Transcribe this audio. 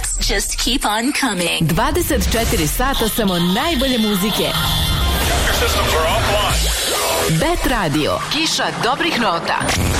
hits just keep on coming. 24 sata samo najbolje muzike. Bet Radio. Kiša dobrih nota.